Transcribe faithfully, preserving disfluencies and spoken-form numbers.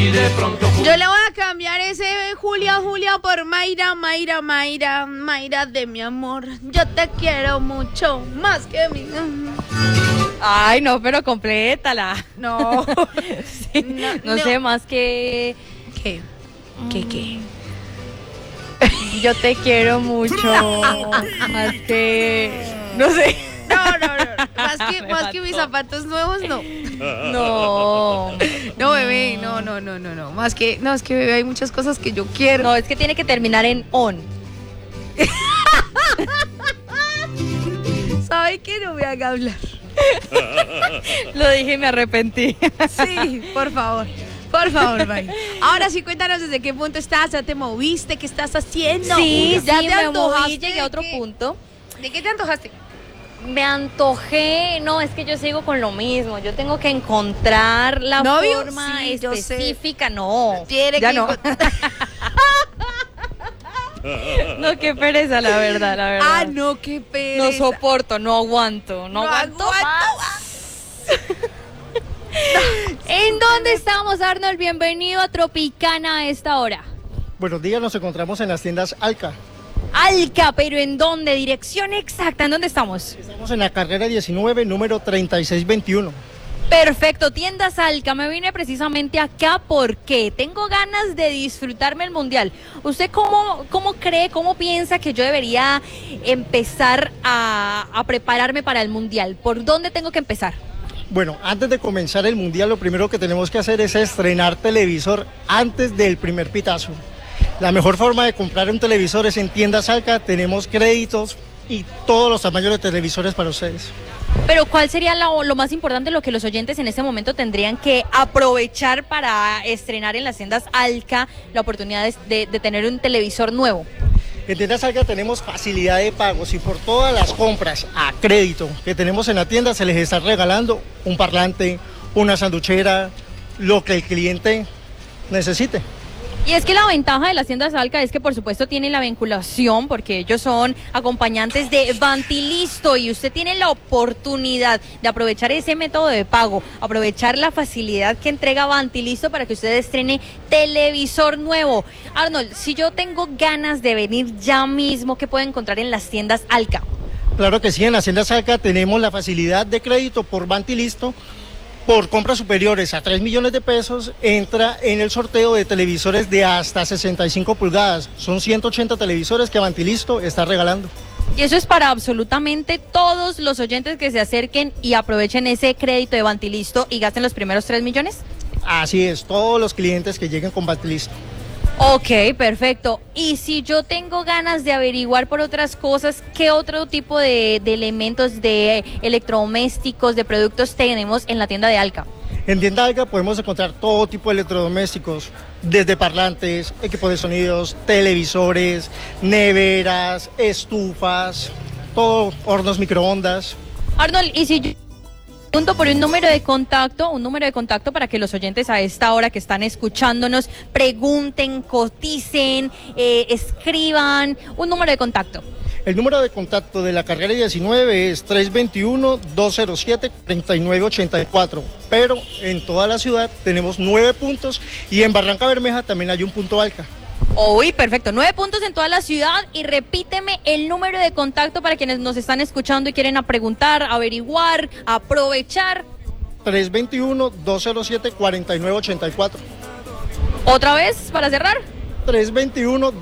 y de pronto... Yo le voy a cambiar ese Julia, Julia por Mayra, Mayra, Mayra, Mayra de mi amor. Yo te quiero mucho, más que mi... Ay, no, pero complétala. No. Sí, No, no, no. sé, más que... ¿Qué? ¿Qué, qué? Yo te quiero mucho, más que... No sé. No, no, no. Más que, Me más que mis mató. zapatos nuevos, no. No. No, bebé, no, no, no, no, no. Más que, no, es que bebé, hay muchas cosas que yo quiero. No, es que tiene que terminar en on. ¿Sabe qué? No me haga hablar. Lo dije y me arrepentí. Sí, por favor. Por favor, bye. Ahora sí, cuéntanos desde qué punto estás, ya te moviste, qué estás haciendo. Sí, ya sí, te me antojaste. moví, llegué a otro ¿De qué? punto. ¿De qué te antojaste? Me antojé, no, es que yo sigo con lo mismo. Yo tengo que encontrar la ¿Novio? forma Sí, yo sé. específica. No, Tiene ya que no. No, qué pereza, la verdad, la verdad. Ah, no, qué No pereza. soporto, no aguanto, no, No aguanto, aguanto más. ¿En dónde estamos, Arnold? Bienvenido a Tropicana a esta hora. Buenos días, nos encontramos en las tiendas Alca. Alca, pero ¿en dónde? Dirección exacta, ¿en dónde estamos? Estamos en la carrera diecinueve, número treinta y seis veintiuno. Perfecto, tiendas Alca, me vine precisamente acá porque tengo ganas de disfrutarme el mundial. ¿Usted cómo, cómo cree, cómo piensa que yo debería empezar a, a prepararme para el mundial? ¿Por dónde tengo que empezar? Bueno, antes de comenzar el mundial, lo primero que tenemos que hacer es estrenar televisor antes del primer pitazo. La mejor forma de comprar un televisor es en tiendas Alca, tenemos créditos y todos los tamaños de televisores para ustedes. Pero ¿cuál sería lo, lo más importante, lo que los oyentes en este momento tendrían que aprovechar para estrenar en las tiendas Alca la oportunidad de, de, de tener un televisor nuevo? En tiendas Alca tenemos facilidad de pagos y por todas las compras a crédito que tenemos en la tienda se les está regalando un parlante, una sanduchera, lo que el cliente necesite. Y es que la ventaja de las tiendas Alca es que por supuesto tienen la vinculación porque ellos son acompañantes de Bantilisto y usted tiene la oportunidad de aprovechar ese método de pago, aprovechar la facilidad que entrega Bantilisto para que usted estrene televisor nuevo. Arnold, si yo tengo ganas de venir ya mismo, ¿qué puedo encontrar en las tiendas Alca? Claro que sí, en las tiendas Alca tenemos la facilidad de crédito por Bantilisto. Por compras superiores a tres millones de pesos, entra en el sorteo de televisores de hasta sesenta y cinco pulgadas. Son ciento ochenta televisores que Bantilisto está regalando. Y eso es para absolutamente todos los oyentes que se acerquen y aprovechen ese crédito de Bantilisto y gasten los primeros tres millones. Así es, todos los clientes que lleguen con Bantilisto. Ok, perfecto. Y si yo tengo ganas de averiguar por otras cosas, ¿qué otro tipo de, de elementos, de electrodomésticos, de productos tenemos en la tienda de Alca? En tienda Alca podemos encontrar todo tipo de electrodomésticos, desde parlantes, equipos de sonidos, televisores, neveras, estufas, todo, hornos microondas. Arnold, y si yo pregunto por un número de contacto, un número de contacto para que los oyentes a esta hora que están escuchándonos pregunten, coticen, eh, escriban, un número de contacto. El número de contacto de la carrera diecinueve es tres dos uno, dos cero siete, tres nueve ocho cuatro, pero en toda la ciudad tenemos nueve puntos y en Barranca Bermeja también hay un punto Alca. Uy, perfecto. Nueve puntos en toda la ciudad y repíteme el número de contacto para quienes nos están escuchando y quieren a preguntar, averiguar, aprovechar. tres dos uno, dos cero siete, cuatro nueve ocho cuatro. Otra vez, para cerrar. tres dos uno,